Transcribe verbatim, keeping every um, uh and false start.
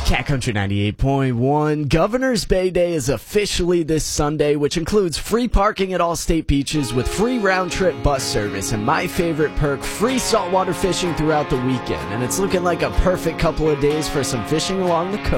Cat Country ninety-eight point one. Governor's Bay Day is officially this Sunday, which includes free parking at all state beaches with free round-trip bus service, and my favorite perk, free saltwater fishing throughout the weekend. And it's looking like a perfect couple of days for some fishing along the coast.